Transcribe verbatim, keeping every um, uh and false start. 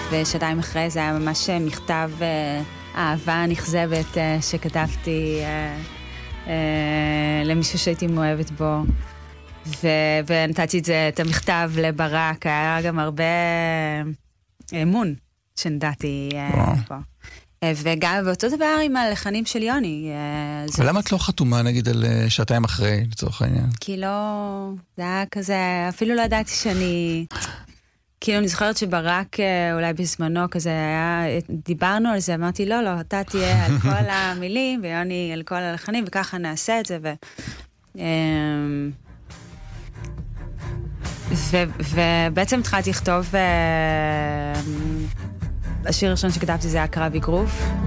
ושעתיים אחרי זה היה ממש מכתב אהבה נכזבת שכתבתי למישהו שהייתי מאוהבת בו. ו- ונתתי את זה, את המכתב לברק, היה גם הרבה אמון שנדעתי פה. וגם באותו דבר עם הלחנים של יוני. ולמה את לא חתומה נגיד על שעתיים אחרי, לצורך העניין? כי לא, זה היה כזה, אפילו לא ידעתי שאני, כאילו אני זוכרת שברק אולי בזמנו כזה היה, דיברנו על זה, אמרתי לא, לא, אתה תהיה על כל המילים, ויוני על כל הלחנים, וככה נעשה את זה, ו... ו- ובעצם התחלתי לכתוב, השיר הראשון שכתבתי זה היה קרב אגרוף,